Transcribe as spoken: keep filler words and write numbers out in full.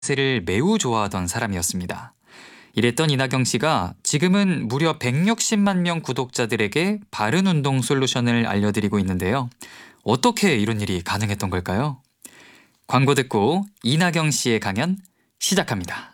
를 매우 좋아하던 사람이었습니다. 이랬던 이나경 씨가 지금은 무려 백육십만 명 구독자들에게 바른운동 솔루션을 알려드리고 있는데요. 어떻게 이런 일이 가능했던 걸까요? 광고 듣고 이나경 씨의 강연 시작합니다.